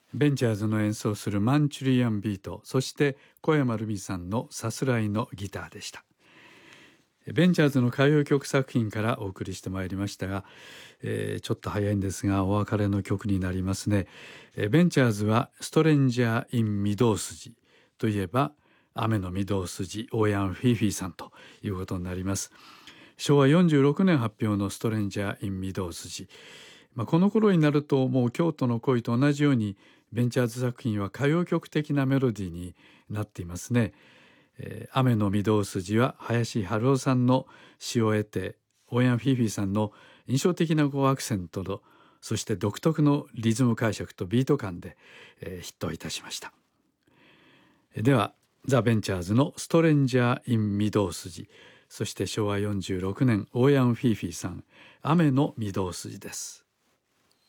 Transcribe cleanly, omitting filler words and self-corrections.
ベンチャーズの演奏するマンチュリアンビート、そして小山ルミさんのさすらいのギターでした。ベンチャーズの歌謡曲作品からお送りしてまいりましたが、ちょっと早いんですがお別れの曲になりますね。ベンチャーズはストレンジャー・イン・御堂筋といえば雨の御堂筋オーヤン・フィーフィーさんということになります。昭和46年発表のストレンジャー・イン・御堂筋、この頃になるともう京都の恋と同じようにベンチャーズ作品は歌謡曲的なメロディーになっていますね。雨の御堂筋は林春夫さんの詩を得てオーヤン・フィーフィーさんの印象的なアクセントとそして独特のリズム解釈とビート感で、ヒットいたしました。ではザ・ベンチャーズのストレンジャー・イン・御堂筋、そして昭和46年オーヤン・フィーフィーさん雨の御堂筋です。